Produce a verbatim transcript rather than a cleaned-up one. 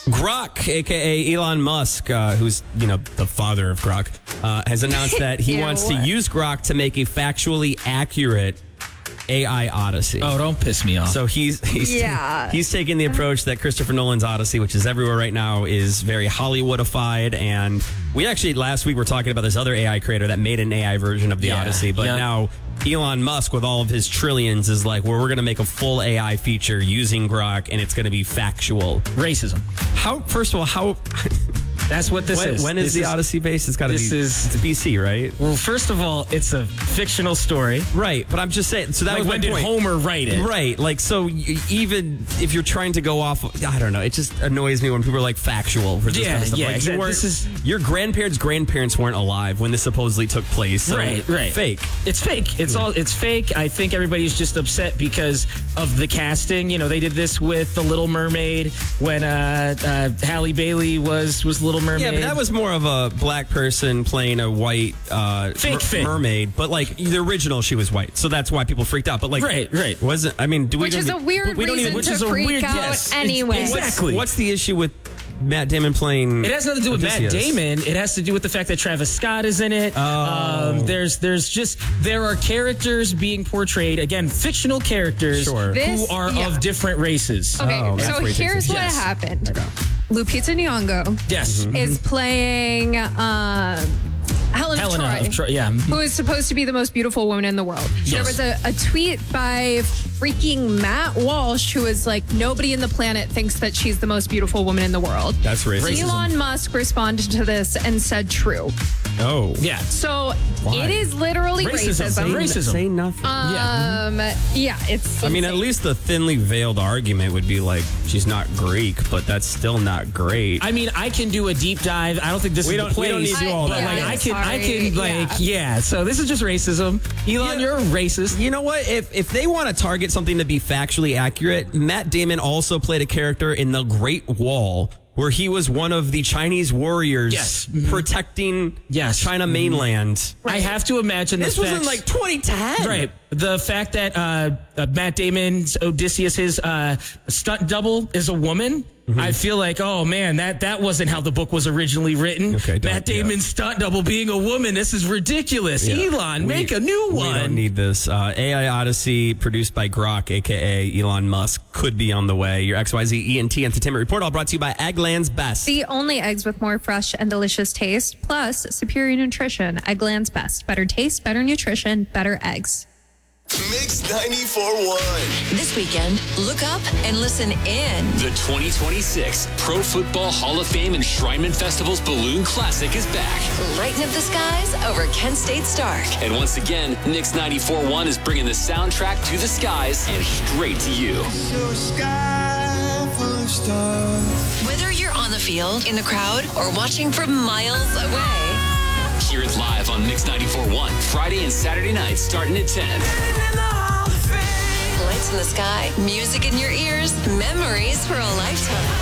Grok, a k a. Elon Musk, uh, who's, you know, the father of Grok, uh, has announced that he wants to use Grok to make a factually accurate A I Odyssey. Oh, don't piss me off. So he's he's, Yeah. he's taking the approach that Christopher Nolan's Odyssey, which is everywhere right now, is very Hollywoodified. And we actually, last week, were talking about this other A I creator that made an A I version of the Yeah, Odyssey. But yeah. now Elon Musk, with all of his trillions, is like, well, we're going to make a full A I feature using Grok, and it's going to be factual. Racism. How, first of all, how... That's what this when, is. When is this the is, Odyssey based? It's got to be... This is... It's B C, right? Well, first of all, it's a fictional story. Right, but I'm just saying... So that Like, was my when did point. Homer write it? Right, like, so y- even if you're trying to go off, of, I don't know, it just annoys me when people are like factual for this Yeah, kind of stuff. yeah, like, you exactly. weren't- This is- your grandparents' grandparents weren't alive when this supposedly took place. So Right, right. Fake. It's fake. It's all. It's fake. I think everybody's just upset because of the casting. You know, they did this with The Little Mermaid when uh, uh, Halle Bailey was was Little Mermaid. Yeah, but that was more of a black person playing a white uh, Fake thing. mermaid. But like the original, she was white, so that's why people freaked out. But like, Right, right. wasn't? I mean, do we? Which don't is a e- weird we don't reason even, which to is a freak weird- out yes, it's- anyway. exactly. What's the issue with Matt Damon playing? It has nothing to do with Odysseus? Matt Damon. It has to do with the fact that Travis Scott is in it. Oh. Um, there's there's just there are characters being portrayed, again, fictional characters Sure. This- who are yeah. of different races. Okay, Oh, that's so where he takes here's it. what Yes. happened. Lupita Nyong'o Yes. is playing um, Helen, Helena of Troy. of Troy. Yeah. Who is supposed to be the most beautiful woman in the world. There Yes. was a, a tweet by freaking Matt Walsh, who is like, nobody in the planet thinks that she's the most beautiful woman in the world. That's racist. Elon Musk responded to this and said true. Oh, Yeah. So Why? it is literally Racism. racism. Racism. Say nothing. Um, yeah, it's. I mean, at insane. least the thinly veiled argument would be like, she's not Greek, but that's still not great. I mean, I can do a deep dive. I don't think this We is don't- the we place. don't need to do all but that. like, Yeah, I can, I sorry. can, like, yeah. So this is just racism. Elon, Yeah. you're a racist. You know what? If if they want to target something to be factually accurate, Matt Damon also played a character in The Great Wall, where he was one of the Chinese warriors Yes. Mhm. protecting Yes. China mainland. I have to imagine This the was in facts- like twenty ten. Right. The fact that uh, uh, Matt Damon's Odysseus, his uh, stunt double, is a woman. Mm-hmm. I feel like, oh man, that that wasn't how the book was originally written. Okay, don't- Matt yeah. Damon's stunt double being a woman. This is ridiculous. Yeah. Elon, We- make a new We one. don't need this. Uh, A I Odyssey, produced by Grok, a k a. Elon Musk, could be on the way. Your X Y Z E N T Entertainment Report, all brought to you by Eggland's Best. The only eggs with more fresh and delicious taste, plus superior nutrition. Eggland's Best. Better taste, better nutrition, better eggs. Mix ninety-four point one. This weekend, look up and listen in. The twenty twenty-six Pro Football Hall of Fame Enshrinement Festival's Balloon Classic is back. Lighten up the skies over Kent State Stark. And once again, Mix ninety-four point one is bringing the soundtrack to the skies and straight to you. Whether you're on the field, in the crowd, or watching from miles away, Hear it live on Mix ninety-four point one, Friday and Saturday nights starting at ten. lights in the sky, music in your ears, memories for a lifetime.